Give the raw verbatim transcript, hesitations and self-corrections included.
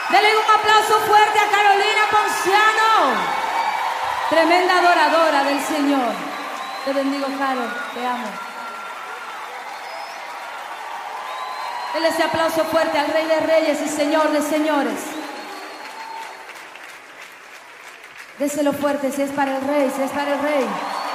Denle un aplauso fuerte a Carolina Ponciano, tremenda adoradora del Señor. Te bendigo, Carol, te amo. Denle ese aplauso fuerte al Rey de Reyes y Señor de Señores. Déselo fuerte si es para el Rey, si es para el Rey.